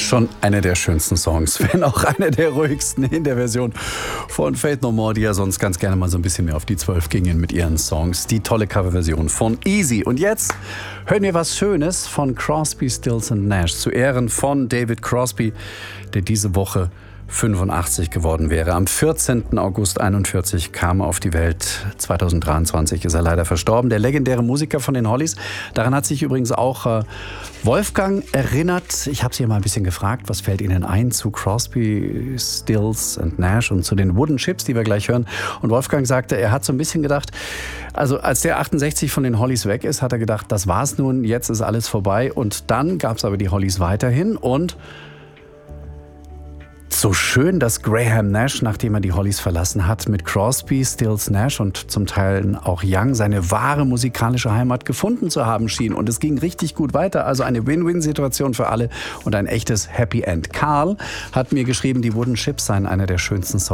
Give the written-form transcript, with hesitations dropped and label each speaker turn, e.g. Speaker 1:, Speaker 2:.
Speaker 1: Schon einer der schönsten Songs, wenn auch einer der ruhigsten in der Version von Faith No More, die ja sonst ganz gerne mal so ein bisschen mehr auf die 12 gingen mit ihren Songs. Die tolle Coverversion von Easy. Und jetzt hören wir was Schönes von Crosby, Stills and Nash zu Ehren von David Crosby, der diese Woche 85 geworden wäre. Am 14. August 41 kam er auf die Welt. 2023 ist er leider verstorben. Der legendäre Musiker von den Hollies. Daran hat sich übrigens auch Wolfgang erinnert. Ich habe sie mal ein bisschen gefragt, was fällt Ihnen ein zu Crosby, Stills and Nash und zu den Wooden Chips, die wir gleich hören. Und Wolfgang sagte, er hat so ein bisschen gedacht, also als der 68 von den Hollies weg ist, hat er gedacht, das war's nun, jetzt ist alles vorbei. Und dann gab es aber die Hollies weiterhin und so schön, dass Graham Nash, nachdem er die Hollies verlassen hat, mit Crosby, Stills, Nash und zum Teil auch Young seine wahre musikalische Heimat gefunden zu haben schien. Und es ging richtig gut weiter. Also eine Win-Win-Situation für alle und ein echtes Happy End. Karl hat mir geschrieben, die Wooden Chips seien einer der schönsten Songs